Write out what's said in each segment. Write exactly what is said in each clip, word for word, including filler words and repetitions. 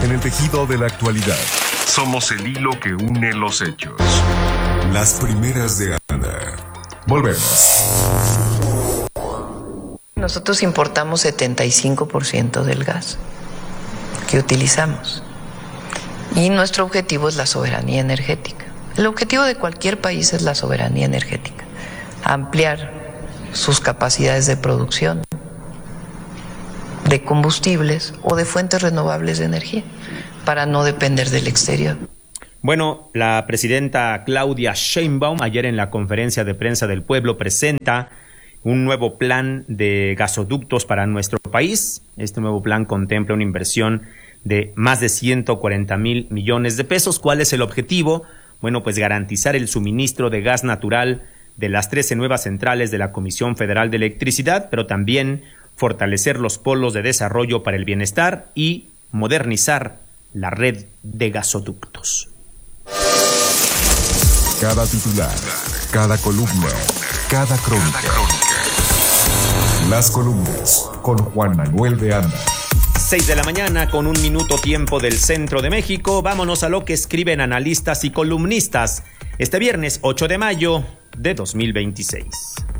en el tejido de la actualidad. Somos el hilo que une los hechos. Las primeras de Ana. Volvemos. Nosotros importamos setenta y cinco por ciento del gas que utilizamos. Y nuestro objetivo es la soberanía energética. El objetivo de cualquier país es la soberanía energética. Ampliar sus capacidades de producción de combustibles o de fuentes renovables de energía para no depender del exterior. Bueno, la presidenta Claudia Sheinbaum ayer en la conferencia de prensa del pueblo presenta un nuevo plan de gasoductos para nuestro país. Este nuevo plan contempla una inversión de más de ciento cuarenta mil millones de pesos. ¿Cuál es el objetivo? Bueno, pues garantizar el suministro de gas natural de las trece nuevas centrales de la Comisión Federal de Electricidad, pero también fortalecer los polos de desarrollo para el bienestar y modernizar la red de gasoductos. Cada titular, cada columna, cada crónica. Las columnas con Juan Manuel de Anda. seis de la mañana con un minuto tiempo del centro de México. Vámonos a lo que escriben analistas y columnistas este viernes ocho de mayo de dos mil veintiséis.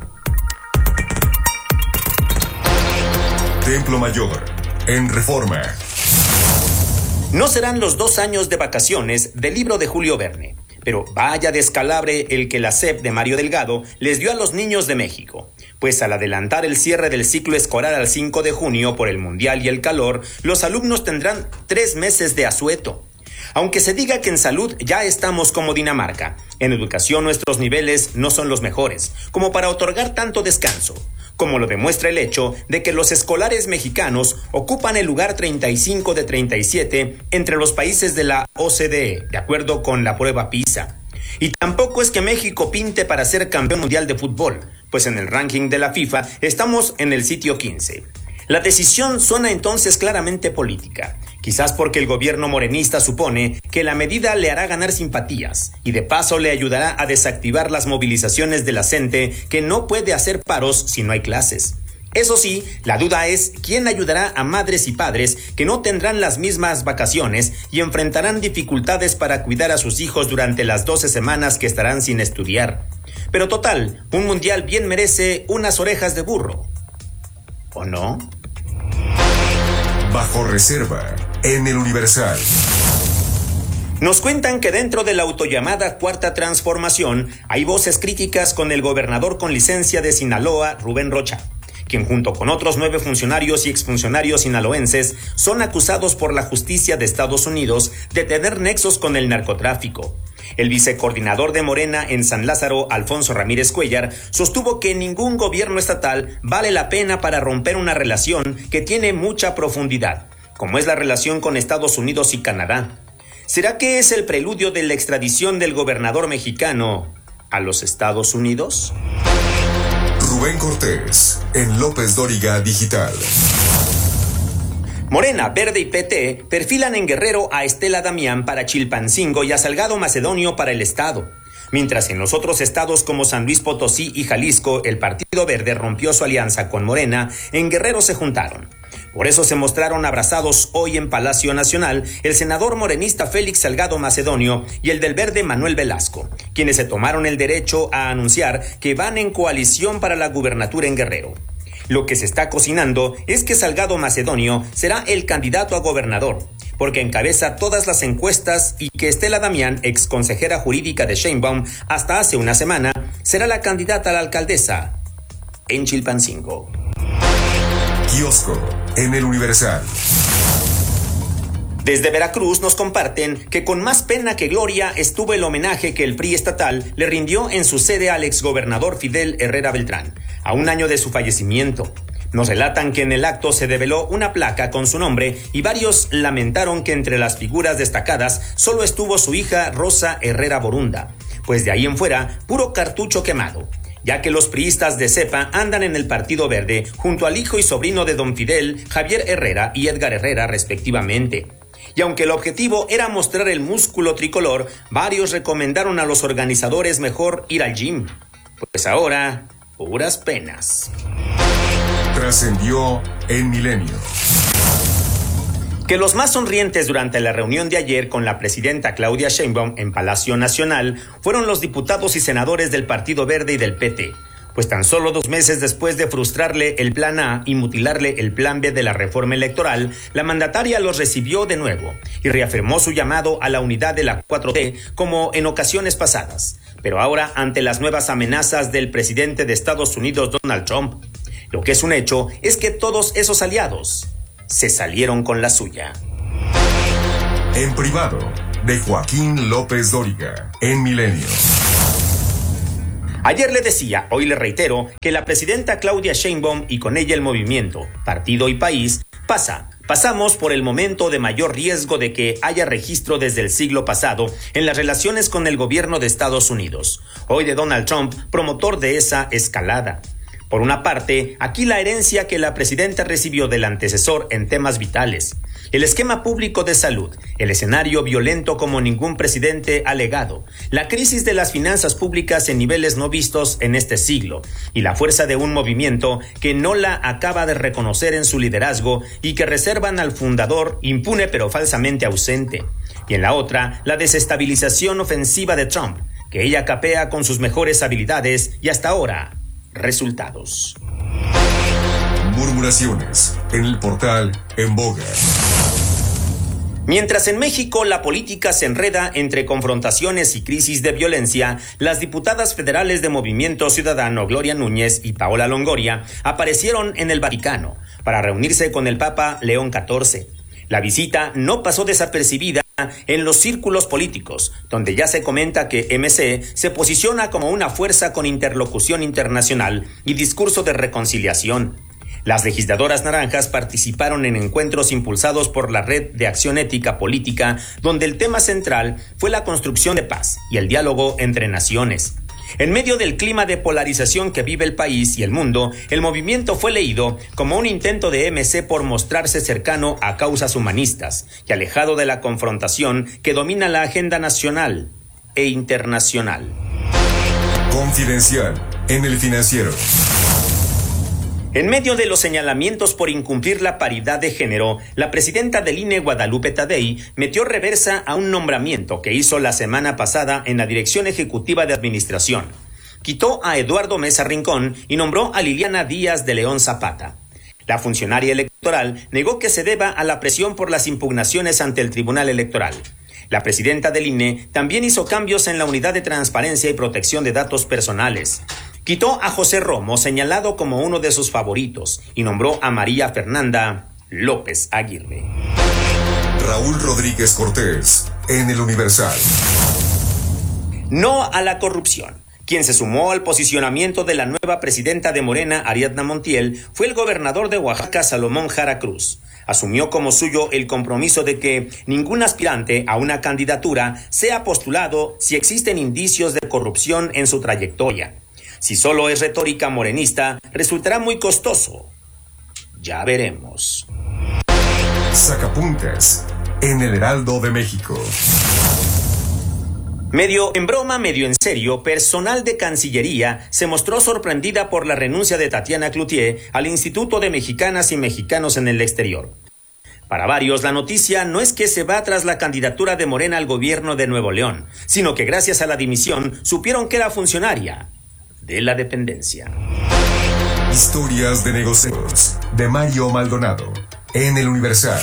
Templo Mayor, en Reforma. No serán los dos años de vacaciones del libro de Julio Verne, pero vaya descalabre el que la S E P de Mario Delgado les dio a los niños de México, pues al adelantar el cierre del ciclo escolar al cinco de junio por el Mundial y el calor, los alumnos tendrán tres meses de asueto. Aunque se diga que en salud ya estamos como Dinamarca, en educación nuestros niveles no son los mejores, como para otorgar tanto descanso, como lo demuestra el hecho de que los escolares mexicanos ocupan el lugar treinta y cinco de treinta y siete entre los países de la O C D E, de acuerdo con la prueba PISA. Y tampoco es que México pinte para ser campeón mundial de fútbol, pues en el ranking de la FIFA estamos en el sitio quince. La decisión suena entonces claramente política, quizás porque el gobierno morenista supone que la medida le hará ganar simpatías y de paso le ayudará a desactivar las movilizaciones de la gente que no puede hacer paros si no hay clases. Eso sí, la duda es quién ayudará a madres y padres que no tendrán las mismas vacaciones y enfrentarán dificultades para cuidar a sus hijos durante las doce semanas que estarán sin estudiar. Pero total, un mundial bien merece unas orejas de burro. ¿O no? Bajo reserva, en el Universal. Nos cuentan que dentro de la autollamada Cuarta Transformación hay voces críticas con el gobernador con licencia de Sinaloa, Rubén Rocha, quien junto con otros nueve funcionarios y exfuncionarios sinaloenses son acusados por la justicia de Estados Unidos de tener nexos con el narcotráfico. El vicecoordinador de Morena en San Lázaro, Alfonso Ramírez Cuellar, sostuvo que ningún gobierno estatal vale la pena para romper una relación que tiene mucha profundidad, como es la relación con Estados Unidos y Canadá. ¿Será que es el preludio de la extradición del gobernador mexicano a los Estados Unidos? Rubén Cortés, en López Dóriga Digital. Morena, Verde y P T perfilan en Guerrero a Estela Damián para Chilpancingo y a Salgado Macedonio para el Estado. Mientras en los otros estados como San Luis Potosí y Jalisco el Partido Verde rompió su alianza con Morena, en Guerrero se juntaron. Por eso se mostraron abrazados hoy en Palacio Nacional el senador morenista Félix Salgado Macedonio y el del Verde Manuel Velasco, quienes se tomaron el derecho a anunciar que van en coalición para la gubernatura en Guerrero. Lo que se está cocinando es que Salgado Macedonio será el candidato a gobernador, porque encabeza todas las encuestas, y que Estela Damián, ex consejera jurídica de Sheinbaum hasta hace una semana, será la candidata a la alcaldesa en Chilpancingo. Kiosco, en el Universal. Desde Veracruz nos comparten que con más pena que gloria estuvo el homenaje que el P R I estatal le rindió en su sede al exgobernador Fidel Herrera Beltrán, a un año de su fallecimiento. Nos relatan que en el acto se develó una placa con su nombre y varios lamentaron que entre las figuras destacadas solo estuvo su hija Rosa Herrera Borunda, pues de ahí en fuera puro cartucho quemado, ya que los priistas de cepa andan en el Partido Verde junto al hijo y sobrino de don Fidel, Javier Herrera y Edgar Herrera respectivamente. Y aunque el objetivo era mostrar el músculo tricolor, varios recomendaron a los organizadores mejor ir al gym. Pues ahora, puras penas. Trascendió en Milenio. Que los más sonrientes durante la reunión de ayer con la presidenta Claudia Sheinbaum en Palacio Nacional fueron los diputados y senadores del Partido Verde y del P T, pues tan solo dos meses después de frustrarle el plan A y mutilarle el plan B de la reforma electoral, la mandataria los recibió de nuevo y reafirmó su llamado a la unidad de la cuatro T como en ocasiones pasadas, pero ahora ante las nuevas amenazas del presidente de Estados Unidos, Donald Trump. Lo que es un hecho es que todos esos aliados se salieron con la suya. En privado, de Joaquín López Dóriga, en Milenio. Ayer le decía, hoy le reitero, que la presidenta Claudia Sheinbaum y con ella el movimiento, partido y país, pasa, pasamos por el momento de mayor riesgo de que haya registro desde el siglo pasado en las relaciones con el gobierno de Estados Unidos, hoy de Donald Trump, promotor de esa escalada. Por una parte, aquí la herencia que la presidenta recibió del antecesor en temas vitales, el esquema público de salud, el escenario violento como ningún presidente ha legado, la crisis de las finanzas públicas en niveles no vistos en este siglo y la fuerza de un movimiento que no la acaba de reconocer en su liderazgo y que reservan al fundador impune pero falsamente ausente. Y en la otra, la desestabilización ofensiva de Trump, que ella capea con sus mejores habilidades y hasta ahora resultados. Murmuraciones en el portal En Boga. Mientras en México la política se enreda entre confrontaciones y crisis de violencia, las diputadas federales de Movimiento Ciudadano Gloria Núñez y Paola Longoria aparecieron en el Vaticano para reunirse con el Papa León catorce. La visita no pasó desapercibida en los círculos políticos, donde ya se comenta que M C se posiciona como una fuerza con interlocución internacional y discurso de reconciliación. Las legisladoras naranjas participaron en encuentros impulsados por la Red de Acción Ética Política, donde el tema central fue la construcción de paz y el diálogo entre naciones. En medio del clima de polarización que vive el país y el mundo, el movimiento fue leído como un intento de M C por mostrarse cercano a causas humanistas y alejado de la confrontación que domina la agenda nacional e internacional. Confidencial en El Financiero. En medio de los señalamientos por incumplir la paridad de género, la presidenta del I N E, Guadalupe Tadei, metió reversa a un nombramiento que hizo la semana pasada en la Dirección Ejecutiva de Administración. Quitó a Eduardo Mesa Rincón y nombró a Liliana Díaz de León Zapata. La funcionaria electoral negó que se deba a la presión por las impugnaciones ante el Tribunal Electoral. La presidenta del I N E también hizo cambios en la Unidad de Transparencia y Protección de Datos Personales. Quitó a José Romo, señalado como uno de sus favoritos, y nombró a María Fernanda López Aguirre. Raúl Rodríguez Cortés, en El Universal. No a la corrupción. Quien se sumó al posicionamiento de la nueva presidenta de Morena, Ariadna Montiel, fue el gobernador de Oaxaca, Salomón Jara Cruz. Asumió como suyo el compromiso de que ningún aspirante a una candidatura sea postulado si existen indicios de corrupción en su trayectoria. Si solo es retórica morenista, resultará muy costoso. Ya veremos. Sacapuntas en El Heraldo de México. Medio en broma, medio en serio, personal de Cancillería se mostró sorprendida por la renuncia de Tatiana Cloutier al Instituto de Mexicanas y Mexicanos en el Exterior. Para varios, la noticia no es que se va tras la candidatura de Morena al gobierno de Nuevo León, sino que gracias a la dimisión supieron que era funcionaria de la dependencia. Historias de negocios de Mario Maldonado en El Universal.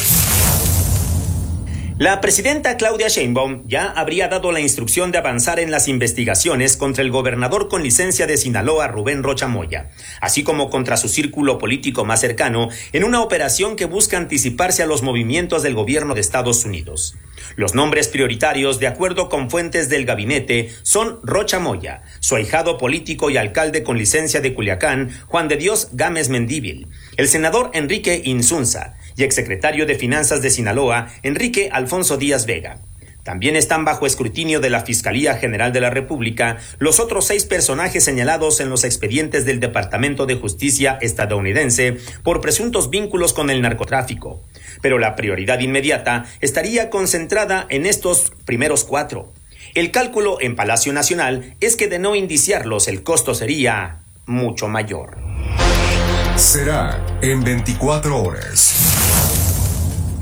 La presidenta Claudia Sheinbaum ya habría dado la instrucción de avanzar en las investigaciones contra el gobernador con licencia de Sinaloa, Rubén Rocha Moya, así como contra su círculo político más cercano, en una operación que busca anticiparse a los movimientos del gobierno de Estados Unidos. Los nombres prioritarios, de acuerdo con fuentes del gabinete, son Rocha Moya, su ahijado político y alcalde con licencia de Culiacán, Juan de Dios Gámez Mendívil, el senador Enrique Insunza y exsecretario de Finanzas de Sinaloa, Enrique Alfonso Díaz Vega. También están bajo escrutinio de la Fiscalía General de la República los otros seis personajes señalados en los expedientes del Departamento de Justicia estadounidense por presuntos vínculos con el narcotráfico. Pero la prioridad inmediata estaría concentrada en estos primeros cuatro. El cálculo en Palacio Nacional es que de no indiciarlos el costo sería mucho mayor. Será en veinticuatro horas.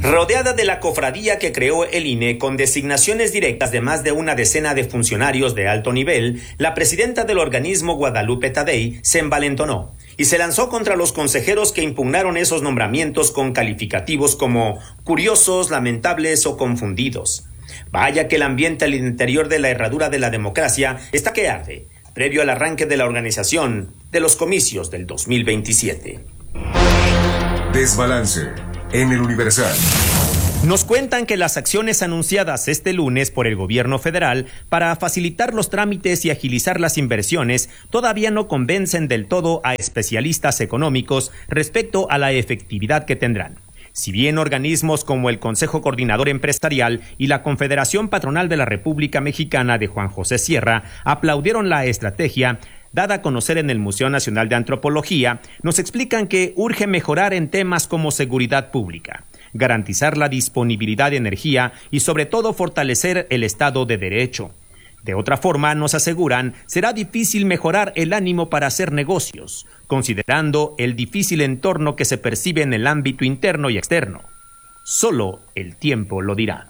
Rodeada de la cofradía que creó el I N E con designaciones directas de más de una decena de funcionarios de alto nivel, la presidenta del organismo, Guadalupe Tadei, se envalentonó y se lanzó contra los consejeros que impugnaron esos nombramientos con calificativos como curiosos, lamentables o confundidos. Vaya que el ambiente al interior de la herradura de la democracia está que arde, previo al arranque de la organización de los comicios del dos mil veintisiete. Desbalance en el Universal. Nos cuentan que las acciones anunciadas este lunes por el gobierno federal para facilitar los trámites y agilizar las inversiones todavía no convencen del todo a especialistas económicos respecto a la efectividad que tendrán. Si bien organismos como el Consejo Coordinador Empresarial y la Confederación Patronal de la República Mexicana de Juan José Sierra aplaudieron la estrategia dada a conocer en el Museo Nacional de Antropología, nos explican que urge mejorar en temas como seguridad pública, garantizar la disponibilidad de energía y sobre todo fortalecer el Estado de Derecho. De otra forma, nos aseguran, será difícil mejorar el ánimo para hacer negocios, considerando el difícil entorno que se percibe en el ámbito interno y externo. Solo el tiempo lo dirá.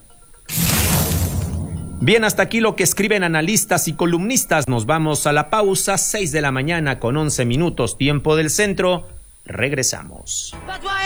Bien, hasta aquí lo que escriben analistas y columnistas. Nos vamos a la pausa, seis de la mañana con once minutos, tiempo del centro. Regresamos.